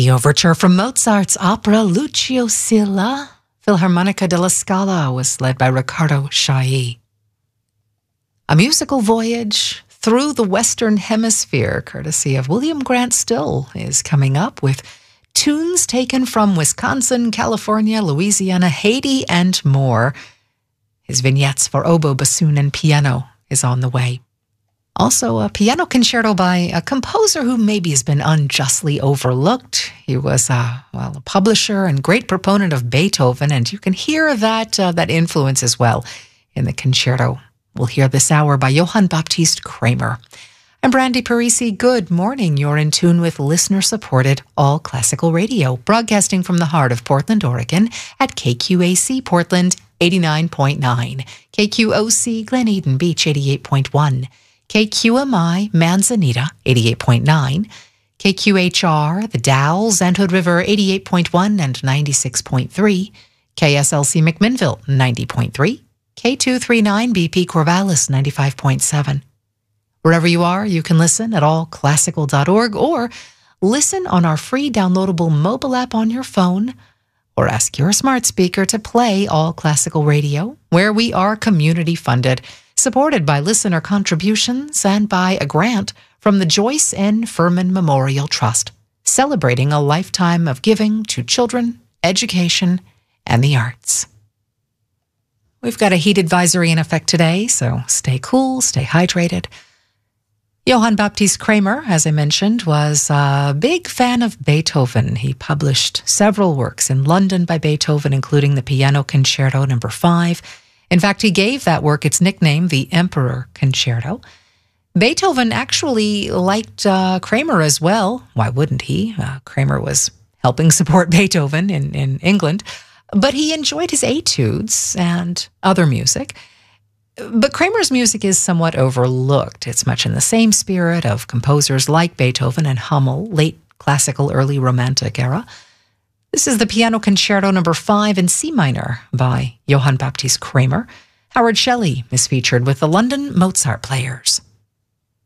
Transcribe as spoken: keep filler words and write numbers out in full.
The overture from Mozart's opera Lucio Silla, Philharmonica della Scala, was led by Riccardo Chailly. A musical voyage through the Western Hemisphere, courtesy of William Grant Still, is coming up with tunes taken from Wisconsin, California, Louisiana, Haiti, and more. His vignettes for oboe, bassoon, and piano is on the way. Also, a piano concerto by a composer who maybe has been unjustly overlooked. He was a, well, a publisher and great proponent of Beethoven, and you can hear that, uh, that influence as well in the concerto. We'll hear this hour by Johann Baptist Kramer. I'm Brandy Parisi. Good morning. You're in tune with listener-supported All Classical Radio, broadcasting from the heart of Portland, Oregon at K Q A C Portland eighty-nine point nine, K Q O C Glen Eden Beach eighty-eight point one, K Q M I Manzanita eighty-eight point nine, K Q H R The Dalles and Hood River eighty-eight point one and ninety-six point three, K S L C McMinnville ninety point three, K two thirty-nine B P Corvallis ninety-five point seven. Wherever you are, you can listen at all classical dot org or listen on our free downloadable mobile app on your phone, or ask your smart speaker to play All Classical Radio, where we are community funded, supported by listener contributions and by a grant from the Joyce N. Furman Memorial Trust, celebrating a lifetime of giving to children, education, and the arts. We've got a heat advisory in effect today, so stay cool, stay hydrated. Johann Baptist Kramer, as I mentioned, was a big fan of Beethoven. He published several works in London by Beethoven, including the Piano Concerto number five. In fact, he gave that work its nickname, the Emperor Concerto. Beethoven actually liked uh, Kramer as well. Why wouldn't he? Uh, Kramer was helping support Beethoven in, in England, but he enjoyed his etudes and other music. But Kramer's music is somewhat overlooked. It's much in the same spirit of composers like Beethoven and Hummel, late classical, early romantic era. This is the Piano Concerto number five in C minor by Johann Baptist Kramer. Howard Shelley is featured with the London Mozart Players.